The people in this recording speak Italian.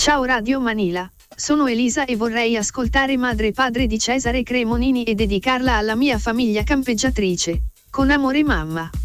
Ciao Radio Manila, sono Elisa e vorrei ascoltare Madre e Padre di Cesare Cremonini e dedicarla alla mia famiglia campeggiatrice. Con amore mamma.